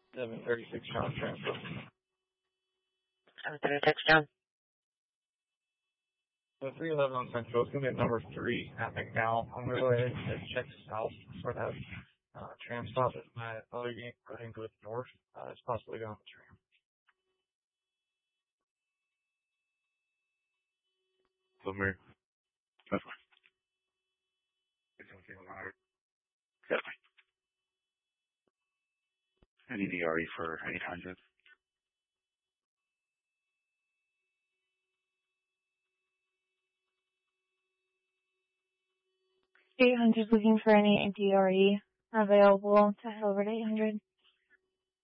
736 John transfer. 736 John. So 311 on Central, it's going to be at number 3 at McDowell. I'm going to go ahead and check south for that tram stop that my other game running to the north. It's possibly going on the tram. So, Mary. That's fine. It's something louder. That's fine. Any DRE for 800? Looking for any DRE available to head over to 800.